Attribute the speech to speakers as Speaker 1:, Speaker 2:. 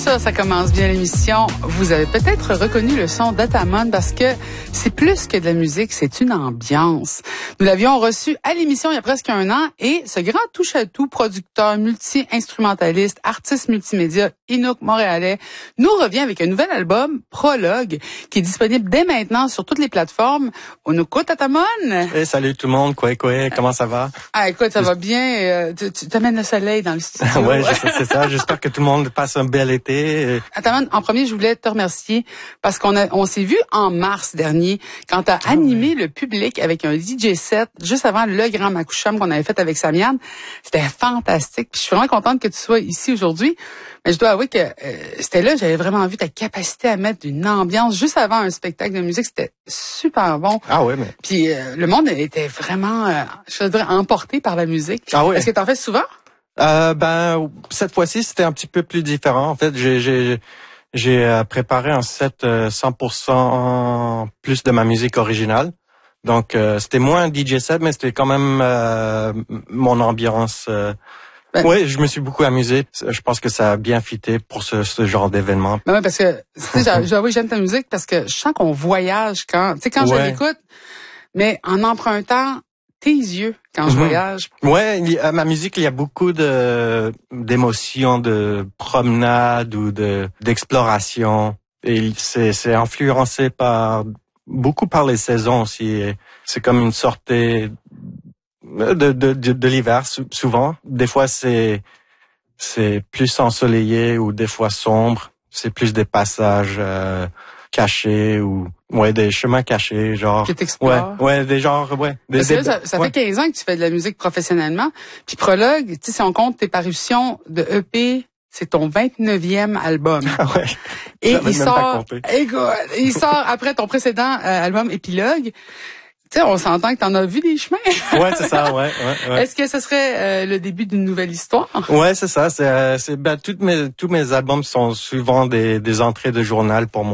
Speaker 1: sûr, ça commence bien l'émission. Vous avez peut-être reconnu le son d'Atamon parce que c'est plus que de la musique, c'est une ambiance. Nous l'avions reçu à l'émission il y a presque un an et ce grand touche-à-tout, producteur, multi-instrumentaliste, artiste multimédia, Inuk montréalais, nous revient avec un nouvel album, Prologue, qui est disponible dès maintenant sur toutes les plateformes. On écoute Atamon.
Speaker 2: Hey, salut tout le monde, comment ça va?
Speaker 1: Ah, écoute, ça va bien. Tu t'amènes le soleil dans le studio.
Speaker 2: Ouais, c'est ça. J'espère que tout le monde passe un bel été.
Speaker 1: Atamon, en premier, je voulais te remercier parce qu'on s'est vu en mars dernier quand tu as animé le public avec un DJ set juste avant le Grand Makoucham qu'on avait fait avec Samian. C'était fantastique. Puis je suis vraiment contente que tu sois ici aujourd'hui. Mais je dois avouer que c'était là, j'avais vraiment vu ta capacité à mettre une ambiance juste avant un spectacle de musique. C'était super bon.
Speaker 2: Ah ouais, mais...
Speaker 1: Puis le monde était vraiment, je dirais, emporté par la musique.
Speaker 2: Ah ouais.
Speaker 1: Est-ce que tu en fais souvent?
Speaker 2: Cette fois-ci, c'était un petit peu plus différent. En fait, j'ai préparé un set 100% plus de ma musique originale. Donc, c'était moins un DJ set, mais c'était quand même mon ambiance. Oui, je me suis beaucoup amusé. Je pense que ça a bien fité pour ce genre d'événement.
Speaker 1: Ben ouais, parce que, tu sais, j'avoue, j'aime ta musique parce que je sens qu'on voyage quand je l'écoute, mais en empruntant tes yeux quand je voyage.
Speaker 2: Ouais, ma musique, il y a beaucoup d'émotions, de promenade ou d'exploration. Et c'est influencé beaucoup par les saisons aussi. C'est comme une sorte de l'hiver souvent. Des fois c'est plus ensoleillé ou des fois sombre. C'est plus des passages cachés ou des chemins cachés, genre.
Speaker 1: Que t'explores.
Speaker 2: Parce
Speaker 1: que là, ça fait 15 ans que tu fais de la musique professionnellement. Puis Prologue, tu sais, si on compte tes parutions de EP, c'est ton 29e album.
Speaker 2: Ouais.
Speaker 1: Et il sort après ton précédent album Épilogue. Tu sais, on s'entend que t'en as vu des chemins.
Speaker 2: Ouais, c'est ça, ouais.
Speaker 1: Est-ce que ce serait le début d'une nouvelle histoire?
Speaker 2: Ouais, c'est ça. Tous mes albums sont souvent des entrées de journal pour moi.